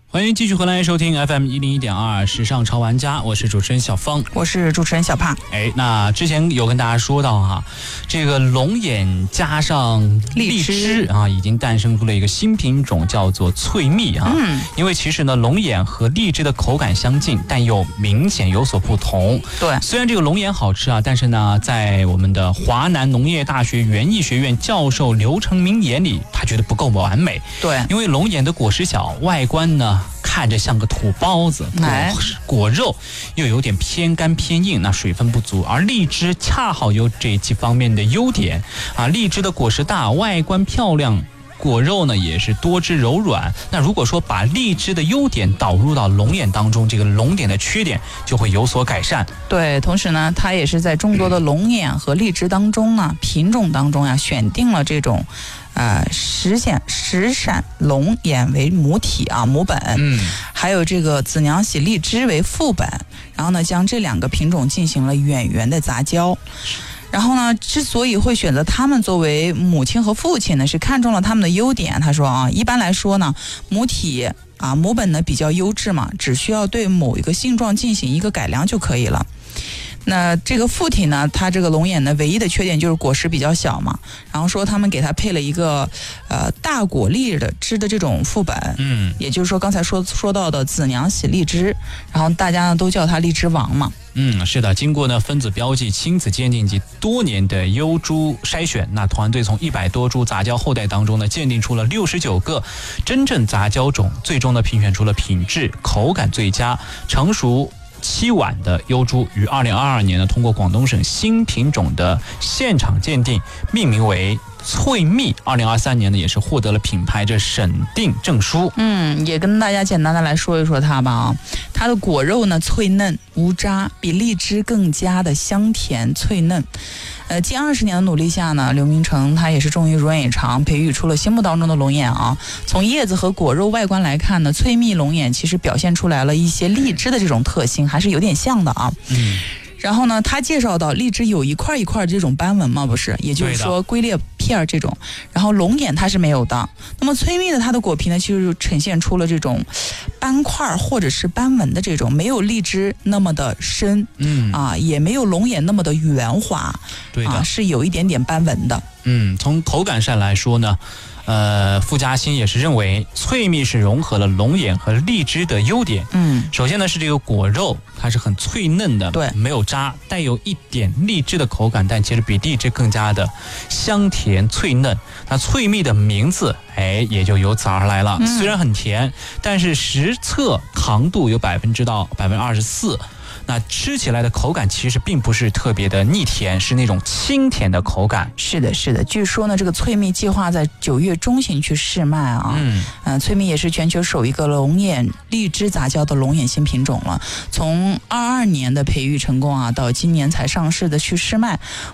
欢迎继续回来收听 FM101.2时尚潮玩家，我是主持人小芳， 我是主持人小胖。 那之前有跟大家说到哈，这个龙眼加上荔枝啊，已经诞生出了一个新品种，叫做脆蜜啊。因为其实呢，龙眼和荔枝的口感相近，但又明显有所不同。 对， 虽然这个龙眼好吃啊，但是呢，在我们的华南农业大学园艺学院教授刘成明眼里，他觉得不够完美。 对， 因为龙眼的果实小，外观呢看着像个土包子，果肉又有点偏干偏硬，那水分不足。而荔枝恰好有这几方面的优点啊，荔枝的果实大，外观漂亮，果肉呢也是多汁柔软。那如果说把荔枝的优点导入到龙眼当中，这个龙眼的缺点就会有所改善。 对，同时呢，它也是在众多的龙眼和荔枝当中呢，品种当中呀，选定了这种石闪龙眼为母体啊，母本，还有这个紫娘喜荔枝为副本，然后呢，将这两个品种进行了远缘的杂交。然后呢，之所以会选择它们作为母亲和父亲呢，是看中了它们的优点。他说啊，一般来说呢，母体啊母本呢比较优质嘛，只需要对某一个性状进行一个改良就可以了。那这个附体呢，它这个龙眼呢，唯一的缺点就是果实比较小嘛。然后说他们给它配了一个大果荔枝的这种副本，也就是说刚才说到的紫娘喜荔枝，然后大家呢都叫它荔枝王嘛。 是的，经过呢分子标记、亲子鉴定及多年的优株筛选，那团队从100多株杂交后代当中呢，鉴定出了69个真正杂交种，最终呢评选出了品质、口感最佳、成熟期晚的优株，于2022年呢，通过广东省新品种的现场鉴定，命名为脆蜜。2023年呢，也是获得了品牌这审定证书。也跟大家简单的来说一说它吧啊，它的果肉呢脆嫩无渣，比荔枝更加的香甜脆嫩。近20年的努力下呢，刘明成他也是终于如愿以偿，培育出了心目当中的龙眼啊。从叶子和果肉外观来看呢，脆蜜龙眼其实表现出来了一些荔枝的这种特性，还是有点像的啊。然后呢，他介绍到荔枝有一块一块的这种斑纹嘛，不是，也就是说龟裂片这种，然后龙眼它是没有的。那么脆蜜的它的果皮呢，其实就呈现出了这种斑块或者是斑纹的这种，没有荔枝那么的深，也没有龙眼那么的圆滑，对的，是有一点点斑纹的。从口感上来说呢，傅嘉欣也是认为脆蜜是融合了龙眼和荔枝的优点。首先呢是这个果肉，它是很脆嫩的，对，没有渣，带有一点荔枝的口感，但其实比荔枝更加的香甜脆嫩。那脆蜜的名字也就由此而来了。虽然很甜，但是实测糖度有10%到24%。那吃起来的口感其实并不是特别的腻甜，是那种清甜的口感。是的，是的。据说呢，这个脆蜜计划在9月中旬去试卖啊。脆蜜也是全球首一个龙眼荔枝杂交的龙眼新品种了。从22年的培育成功啊，到今年才上市的去试卖，